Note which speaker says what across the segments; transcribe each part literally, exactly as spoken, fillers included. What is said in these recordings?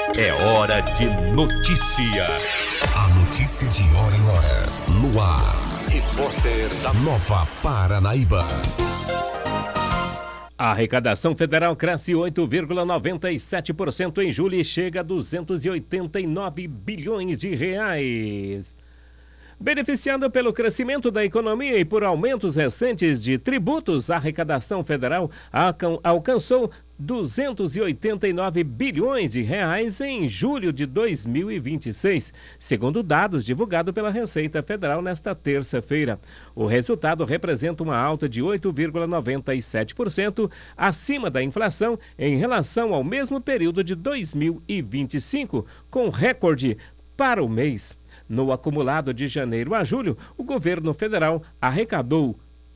Speaker 1: É hora de notícia. A notícia de hora em hora. No ar. Repórter da Nova Paranaíba.
Speaker 2: A arrecadação federal cresce oito vírgula noventa e sete por cento em julho e chega a duzentos e oitenta e nove bilhões de reais. Beneficiada pelo crescimento da economia e por aumentos recentes de tributos, a arrecadação federal alcançou duzentos e oitenta e nove bilhões de reais em julho de dois mil e vinte e seis, segundo dados divulgados pela Receita Federal nesta terça-feira. O resultado representa uma alta de oito vírgula noventa e sete por cento acima da inflação em relação ao mesmo período de dois mil e vinte e cinco, com recorde para o mês. No acumulado de janeiro a julho, o governo federal arrecadou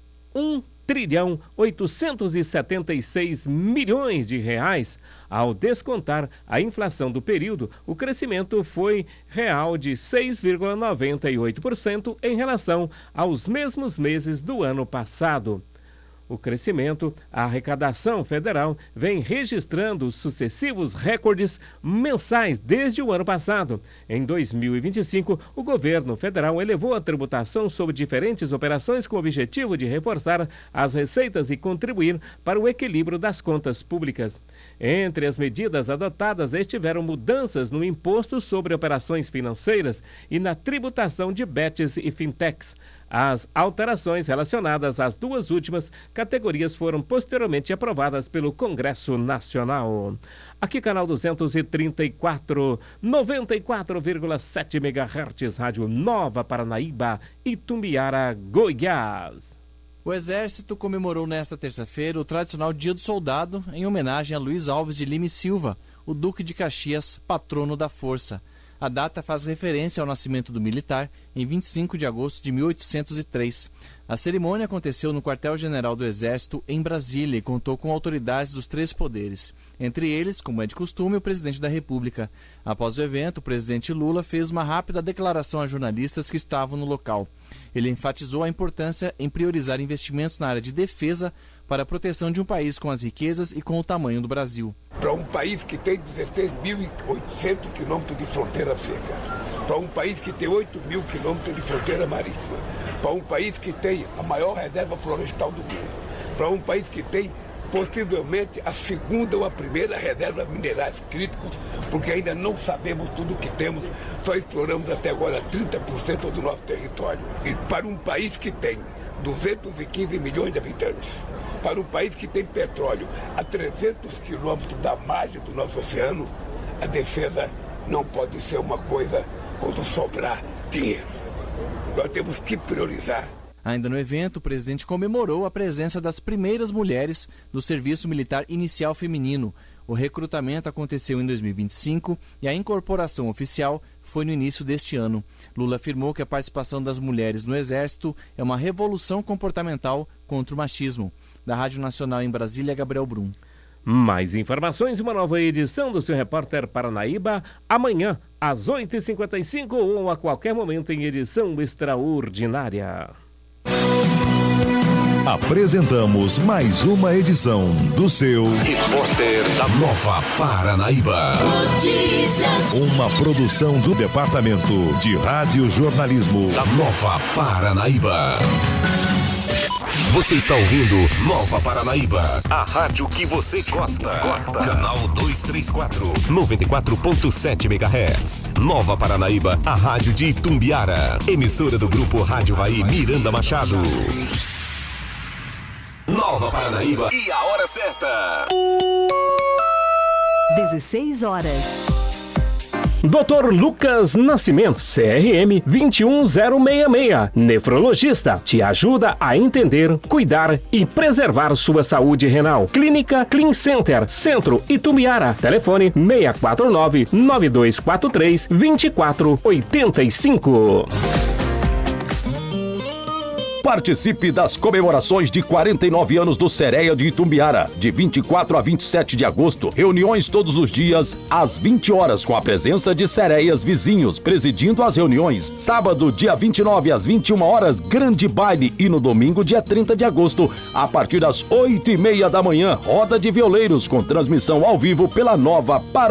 Speaker 2: um trilhão oitocentos e setenta e seis milhões de reais. Ao descontar a inflação do período, o crescimento foi real de seis vírgula noventa e oito por cento em relação aos mesmos meses do ano passado. O crescimento, a arrecadação federal vem registrando sucessivos recordes mensais desde o ano passado. Em dois mil e vinte e cinco, o governo federal elevou a tributação sobre diferentes operações com o objetivo de reforçar as receitas e contribuir para o equilíbrio das contas públicas. Entre as medidas adotadas estiveram mudanças no imposto sobre operações financeiras e na tributação de bets e fintechs. As alterações relacionadas às duas últimas categorias foram posteriormente aprovadas pelo Congresso Nacional. Aqui, canal duzentos e trinta e quatro, noventa e quatro vírgula sete megahertz, Rádio Nova Paranaíba, Itumbiara, Goiás.
Speaker 3: O Exército comemorou nesta terça-feira o tradicional Dia do Soldado em homenagem a Luiz Alves de Lima e Silva, o Duque de Caxias, patrono da Força. A data faz referência ao nascimento do militar em vinte e cinco de agosto de mil oitocentos e três. A cerimônia aconteceu no Quartel-General do Exército, em Brasília, e contou com autoridades dos três poderes. Entre eles, como é de costume, o presidente da República. Após o evento, o presidente Lula fez uma rápida declaração a jornalistas que estavam no local. Ele enfatizou a importância em priorizar investimentos na área de defesa para a proteção de um país com as riquezas e com o tamanho do Brasil.
Speaker 4: Para um país que tem dezesseis mil e oitocentos quilômetros de fronteira seca, para um país que tem oito mil quilômetros de fronteira marítima, para um país que tem a maior reserva florestal do mundo, para um país que tem possivelmente a segunda ou a primeira reserva de minerais críticos, porque ainda não sabemos tudo o que temos, só exploramos até agora trinta por cento do nosso território. E para um país que tem duzentos e quinze milhões de habitantes, para um país que tem petróleo a trezentos quilômetros da margem do nosso oceano, a defesa não pode ser uma coisa quando sobrar dinheiro. Nós temos que priorizar.
Speaker 3: Ainda no evento, o presidente comemorou a presença das primeiras mulheres no Serviço Militar Inicial Feminino. O recrutamento aconteceu em dois mil e vinte e cinco e a incorporação oficial foi no início deste ano. Lula afirmou que a participação das mulheres no Exército é uma revolução comportamental contra o machismo. Da Rádio Nacional em Brasília, Gabriel Brum.
Speaker 2: Mais informações e uma nova edição do seu Repórter Paranaíba amanhã, às oito e cinquenta e cinco ou a qualquer momento em edição extraordinária.
Speaker 1: Apresentamos mais uma edição do seu Repórter da Nova Paranaíba. Notícias. Uma produção do Departamento de Rádio Jornalismo da Nova Paranaíba. Você está ouvindo Nova Paranaíba, a rádio que você gosta. gosta. Canal duzentos e trinta e quatro, noventa e quatro ponto sete megahertz. Nova Paranaíba, a rádio de Itumbiara. Emissora do Grupo Rádio Vai Miranda Machado. Nova Paranaíba e a hora certa.
Speaker 5: dezesseis horas.
Speaker 2: doutor Lucas Nascimento, C R M dois um zero seis seis, nefrologista, te ajuda a entender, cuidar e preservar sua saúde renal. Clínica Clean Center, Centro Itumbiara. Telefone seis quatro nove, nove dois quatro três, dois quatro oito cinco.
Speaker 6: Participe das comemorações de quarenta e nove anos do Sereia de Itumbiara, de vinte e quatro a vinte e sete de agosto. Reuniões todos os dias, às vinte horas, com a presença de sereias vizinhos, presidindo as reuniões. Sábado, dia vinte e nove, às vinte e uma horas, grande baile. E no domingo, dia trinta de agosto, a partir das oito e meia da manhã, roda de violeiros, com transmissão ao vivo pela Nova Paranaíba.